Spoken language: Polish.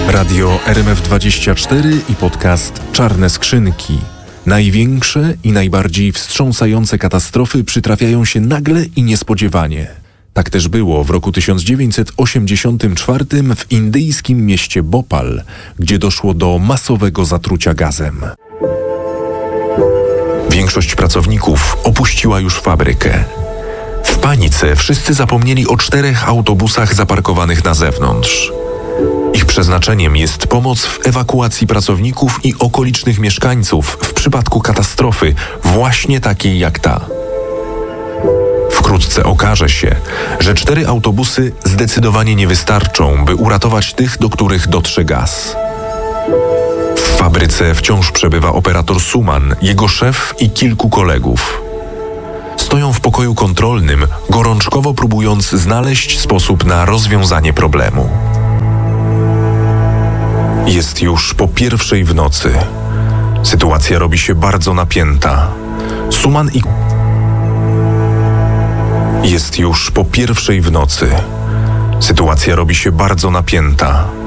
Radio RMF24 i podcast Czarne Skrzynki. Największe i najbardziej wstrząsające katastrofy przytrafiają się nagle i niespodziewanie. Tak też było w roku 1984 w indyjskim mieście Bhopal, gdzie doszło do masowego zatrucia gazem. Większość pracowników opuściła już fabrykę. W panice wszyscy zapomnieli o 4 autobusach zaparkowanych na zewnątrz. Ich przeznaczeniem jest pomoc w ewakuacji pracowników i okolicznych mieszkańców w przypadku katastrofy właśnie takiej jak ta. Wkrótce okaże się, że 4 autobusy zdecydowanie nie wystarczą, by uratować tych, do których dotrze gaz. W fabryce wciąż przebywa operator Suman, jego szef i kilku kolegów. Stoją w pokoju kontrolnym, gorączkowo próbując znaleźć sposób na rozwiązanie problemu. Jest już po 1:00 w nocy. Sytuacja robi się bardzo napięta. Jest już po 1:00 w nocy. Sytuacja robi się bardzo napięta.